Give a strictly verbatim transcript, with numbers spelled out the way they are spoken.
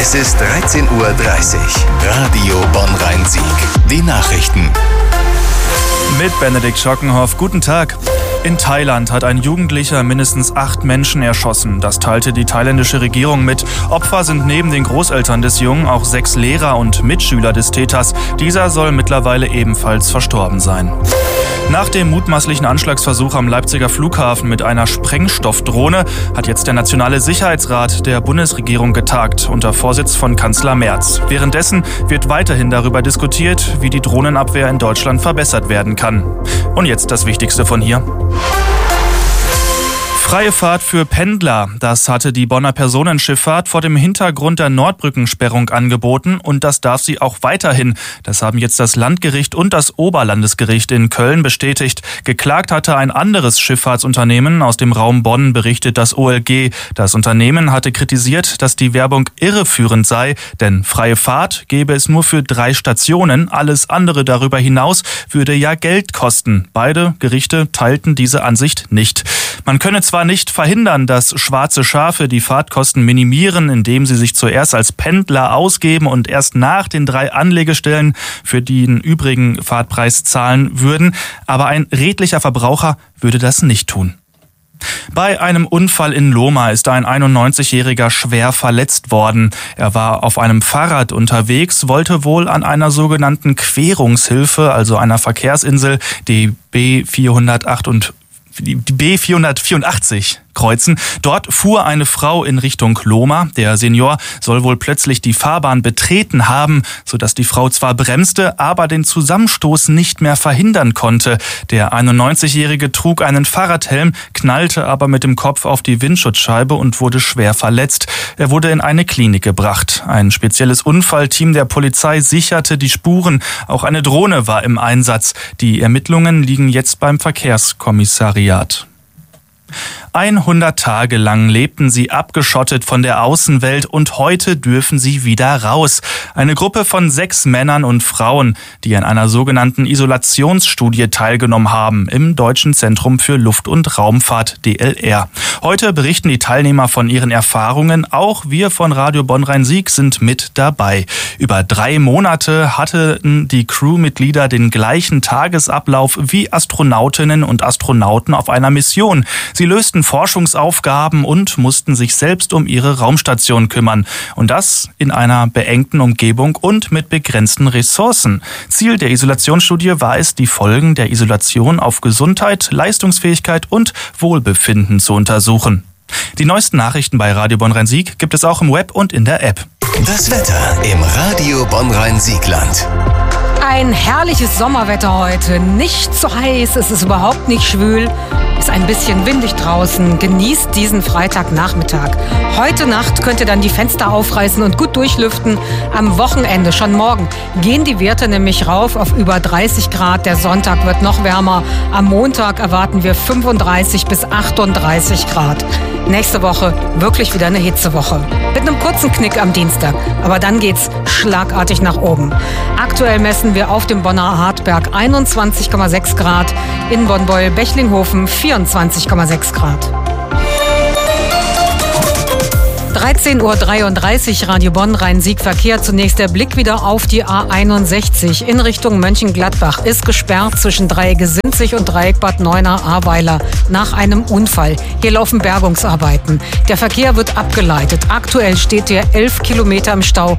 Es ist dreizehn Uhr dreißig. Radio Bonn-Rhein-Sieg. Die Nachrichten. Mit Benedikt Schockenhoff. Guten Tag. In Thailand hat ein Jugendlicher mindestens acht Menschen erschossen. Das teilte die thailändische Regierung mit. Opfer sind neben den Großeltern des Jungen auch sechs Lehrer und Mitschüler des Täters. Dieser soll mittlerweile ebenfalls verstorben sein. Nach dem mutmaßlichen Anschlagsversuch am Leipziger Flughafen mit einer Sprengstoffdrohne hat jetzt der Nationale Sicherheitsrat der Bundesregierung getagt, unter Vorsitz von Kanzler Merz. Währenddessen wird weiterhin darüber diskutiert, wie die Drohnenabwehr in Deutschland verbessert werden kann. Und jetzt das Wichtigste von hier. Freie Fahrt für Pendler, das hatte die Bonner Personenschifffahrt vor dem Hintergrund der Nordbrückensperrung angeboten und das darf sie auch weiterhin. Das haben jetzt das Landgericht und das Oberlandesgericht in Köln bestätigt. Geklagt hatte ein anderes Schifffahrtsunternehmen aus dem Raum Bonn, berichtet das O L G. Das Unternehmen hatte kritisiert, dass die Werbung irreführend sei, denn freie Fahrt gäbe es nur für drei Stationen. Alles andere darüber hinaus würde ja Geld kosten. Beide Gerichte teilten diese Ansicht nicht. Man könne zwar nicht verhindern, dass schwarze Schafe die Fahrtkosten minimieren, indem sie sich zuerst als Pendler ausgeben und erst nach den drei Anlegestellen für den übrigen Fahrtpreis zahlen würden, aber ein redlicher Verbraucher würde das nicht tun. Bei einem Unfall in Lohmar ist ein einundneunzigjähriger schwer verletzt worden. Er war auf einem Fahrrad unterwegs, wollte wohl an einer sogenannten Querungshilfe, also einer Verkehrsinsel, die B vierhundertachtundvierzig die B vierhundertvierundachtzig kreuzen. Dort fuhr eine Frau in Richtung Lohmar. Der Senior soll wohl plötzlich die Fahrbahn betreten haben, sodass die Frau zwar bremste, aber den Zusammenstoß nicht mehr verhindern konnte. Der einundneunzigjährige trug einen Fahrradhelm, knallte aber mit dem Kopf auf die Windschutzscheibe und wurde schwer verletzt. Er wurde in eine Klinik gebracht. Ein spezielles Unfallteam der Polizei sicherte die Spuren. Auch eine Drohne war im Einsatz. Die Ermittlungen liegen jetzt beim Verkehrskommissariat. hundert Tage lang lebten sie abgeschottet von der Außenwelt und heute dürfen sie wieder raus. Eine Gruppe von sechs Männern und Frauen, die an einer sogenannten Isolationsstudie teilgenommen haben im Deutschen Zentrum für Luft- und Raumfahrt D L R. Heute berichten die Teilnehmer von ihren Erfahrungen. Auch wir von Radio Bonn-Rhein-Sieg sind mit dabei. Über drei Monate hatten die Crewmitglieder den gleichen Tagesablauf wie Astronautinnen und Astronauten auf einer Mission. Sie lösten Forschungsaufgaben und mussten sich selbst um ihre Raumstation kümmern. Und das in einer beengten Umgebung und mit begrenzten Ressourcen. Ziel der Isolationsstudie war es, die Folgen der Isolation auf Gesundheit, Leistungsfähigkeit und Wohlbefinden zu untersuchen. Die neuesten Nachrichten bei Radio Bonn-Rhein-Sieg gibt es auch im Web und in der App. Das Wetter im Radio Bonn-Rhein-Siegland. Ein herrliches Sommerwetter heute. Nicht zu heiß, es ist überhaupt nicht schwül. Ist ein bisschen windig draußen. Genießt diesen Freitagnachmittag. Heute Nacht könnt ihr dann die Fenster aufreißen und gut durchlüften. Am Wochenende, schon morgen, gehen die Werte nämlich rauf auf über dreißig Grad. Der Sonntag wird noch wärmer. Am Montag erwarten wir fünfunddreißig bis achtunddreißig Grad. Nächste Woche wirklich wieder eine Hitzewoche. Mit einem kurzen Knick am Dienstag. Aber dann geht's schlagartig nach oben. Aktuell messen wir auf dem Bonner Hartberg einundzwanzig Komma sechs Grad. In Bonn-Beul-Bechlinghofen vierundzwanzig Komma sechs Grad. dreizehn Uhr dreiunddreißig, Radio Bonn-Rhein-Sieg Verkehr. Zunächst der Blick wieder auf die A einundsechzig in Richtung Mönchengladbach. Ist gesperrt zwischen Dreieck-Sinzig und Dreieck-Bad Neuenahr-Ahrweiler nach einem Unfall. Hier laufen Bergungsarbeiten. Der Verkehr wird abgeleitet. Aktuell steht der elf Kilometer im Stau